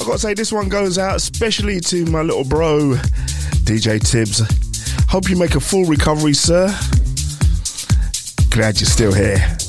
I've got to say this one goes out especially to my little bro, DJ Tibbs. Hope you make a full recovery, sir. Glad you're still here.